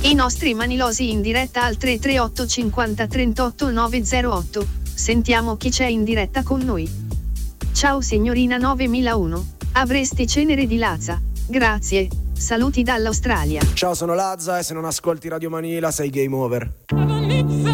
I nostri manilosi in diretta al 338 50 38 908. Sentiamo chi c'è in diretta con noi. Ciao signorina 9001. Avresti cenere di Lazza. Grazie. Saluti dall'Australia. Ciao, sono Lazza e se non ascolti Radio Manila sei game over.